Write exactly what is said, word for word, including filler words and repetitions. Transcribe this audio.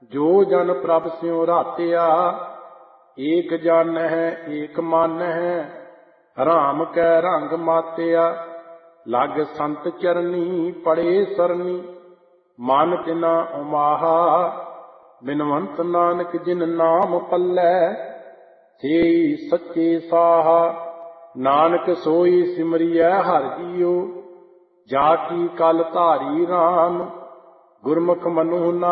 ਜੋ ਜਨ ਪ੍ਰਭ ਸਿਉ ਰਾਤਿਆ, ਏਕ ਜਨ ਹੈ ਏਕ ਮਨ ਹੈ, ਰਾਮ ਕੈ ਰੰਗ ਮਾਤਿਆ। ਲਗ ਸੰਤ ਚਰਨੀ ਪੜੇ ਸਰਨੀ, ਮਨ ਤਿਨਾ ਉਮਾਹਾ। ਬਿਨਵੰਤ ਨਾਨਕ ਜਿਨ ਨਾਮ ਪੱਲੈ, ਸੇਈ ਸੱਚੇ ਸਾਹਾ। ਨਾਨਕ ਸੋਈ ਸਿਮਰਿਐ ਹਰਿ ਜੀਉ, ਜਾ ਕੀ ਕਲ ਧਾਰੀ ਰਾਮ। ਗੁਰਮੁਖ ਮਨਹੁ ਨਾ